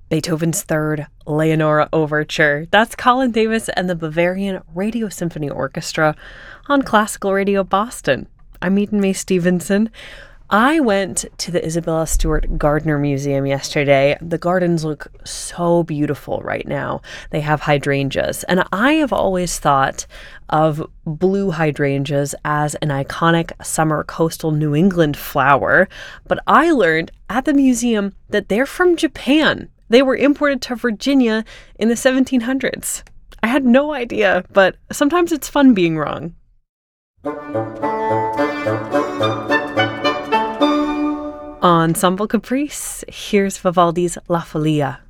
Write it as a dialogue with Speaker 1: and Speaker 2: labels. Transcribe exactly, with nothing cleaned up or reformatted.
Speaker 1: Beethoven's Third, Leonora Overture. That's Colin Davis and the Bavarian Radio Symphony Orchestra on Classical Radio Boston. I'm Eden Mae Stevenson. I went to the Isabella Stewart Gardner Museum yesterday. The gardens look so beautiful right now. They have hydrangeas, and I have always thought of blue hydrangeas as an iconic summer coastal New England flower, but I learned at the museum that they're from Japan. They were imported to Virginia in the seventeen hundreds. I had no idea, but sometimes it's fun being wrong. Ensemble Caprice, here's Vivaldi's La Follia.